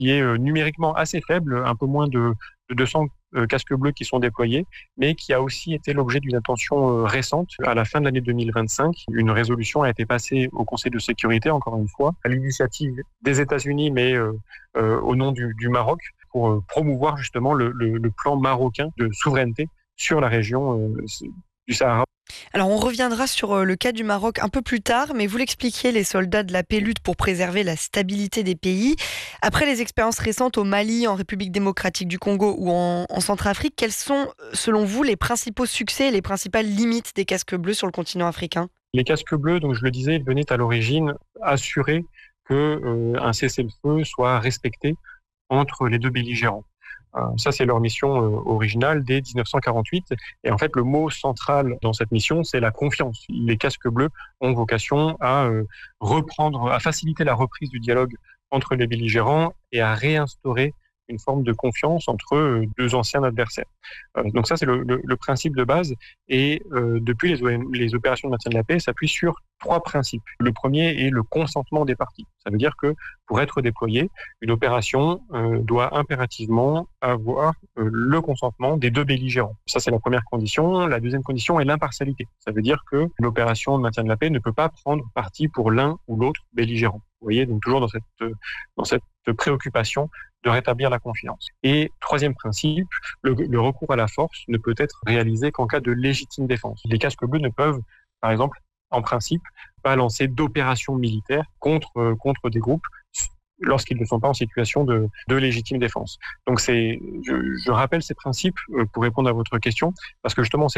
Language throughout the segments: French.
qui est numériquement assez faible, un peu moins de 200 casques bleus qui sont déployés, mais qui a aussi été l'objet d'une attention récente. À la fin de l'année 2025, une résolution a été passée au Conseil de sécurité, encore une fois, à l'initiative des États-Unis, mais au nom du Maroc, pour promouvoir justement le plan marocain de souveraineté sur la région du Sahara. Alors on reviendra sur le cas du Maroc un peu plus tard, mais vous l'expliquiez, les soldats de la paix luttent pour préserver la stabilité des pays. Après les expériences récentes au Mali, en République démocratique du Congo ou en Centrafrique, quels sont selon vous les principaux succès et les principales limites des casques bleus sur le continent africain ? Les casques bleus, donc je le disais, venaient à l'origine assurer qu'un cessez-le-feu soit respecté entre les deux belligérants. Ça, c'est leur mission originale dès 1948. Et en fait, le mot central dans cette mission, c'est la confiance. Les casques bleus ont vocation à à faciliter la reprise du dialogue entre les belligérants et à réinstaurer une forme de confiance entre deux anciens adversaires. Donc ça, c'est le principe de base. Et depuis, les opérations de maintien de la paix s'appuient sur 3 principes. Le premier est le consentement des parties. Ça veut dire que pour être déployée, une opération doit impérativement avoir le consentement des deux belligérants. Ça, c'est la première condition. La deuxième condition est l'impartialité. Ça veut dire que l'opération de maintien de la paix ne peut pas prendre parti pour l'un ou l'autre belligérant. Vous voyez, donc toujours dans cette préoccupation de rétablir la confiance. Et troisième principe, le recours à la force ne peut être réalisé qu'en cas de légitime défense. Les casques bleus ne peuvent, par exemple, en principe, pas lancer d'opérations militaires contre des groupes lorsqu'ils ne sont pas en situation de légitime défense. Donc je rappelle ces principes pour répondre à votre question, parce que justement,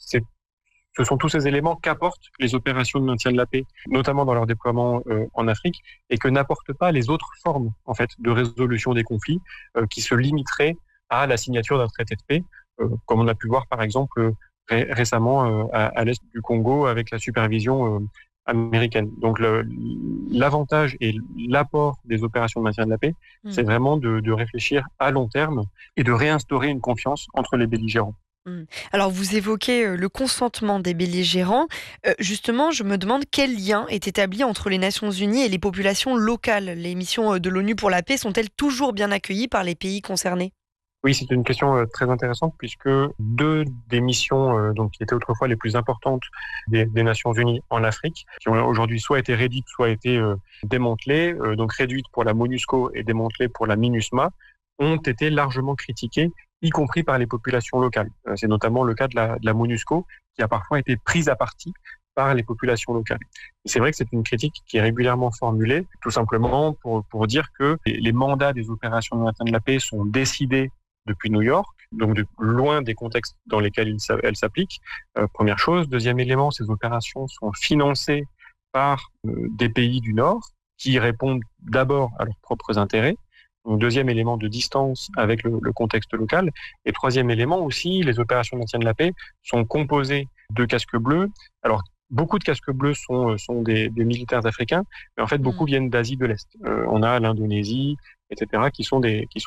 ce sont tous ces éléments qu'apportent les opérations de maintien de la paix, notamment dans leur déploiement en Afrique, et que n'apportent pas les autres formes en fait de résolution des conflits qui se limiteraient à la signature d'un traité de paix, comme on a pu voir par exemple récemment à l'est du Congo avec la supervision américaine. Donc l'avantage et l'apport des opérations de maintien de la paix, c'est vraiment de réfléchir à long terme et de réinstaurer une confiance entre les belligérants. Alors, vous évoquez le consentement des belligérants. Justement, je me demande quel lien est établi entre les Nations Unies et les populations locales. Les missions de l'ONU pour la paix sont-elles toujours bien accueillies par les pays concernés ? Oui, c'est une question très intéressante puisque 2 des missions donc qui étaient autrefois les plus importantes des Nations Unies en Afrique, qui ont aujourd'hui soit été réduites, soit été démantelées, donc réduites pour la MONUSCO et démantelées pour la MINUSMA, ont été largement critiquées, y compris par les populations locales. C'est notamment le cas de la MONUSCO, qui a parfois été prise à partie par les populations locales. Et c'est vrai que c'est une critique qui est régulièrement formulée, tout simplement pour dire que les mandats des opérations de maintien de la paix sont décidés depuis New York, donc loin des contextes dans lesquels elles s'appliquent. Première chose. Deuxième élément, ces opérations sont financées par des pays du Nord qui répondent d'abord à leurs propres intérêts. Donc, deuxième élément de distance avec le contexte local. Et troisième élément aussi, les opérations de maintien de la paix sont composées de casques bleus. Alors, beaucoup de casques bleus sont des militaires africains, mais en fait, beaucoup viennent d'Asie de l'Est. On a l'Indonésie, etc., qui sont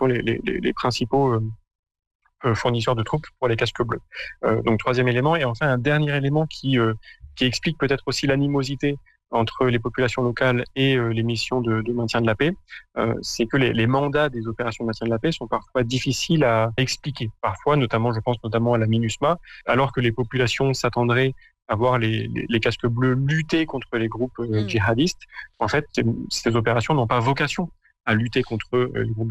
les principaux fournisseurs de troupes pour les casques bleus. Donc, troisième élément. Et enfin, un dernier élément qui explique peut-être aussi l'animosité entre les populations locales et les missions de maintien de la paix, c'est que les mandats des opérations de maintien de la paix sont parfois difficiles à expliquer. Parfois, je pense notamment à la MINUSMA, alors que les populations s'attendraient à voir les casques bleus lutter contre les groupes djihadistes. En fait, ces opérations n'ont pas vocation à lutter contre les groupes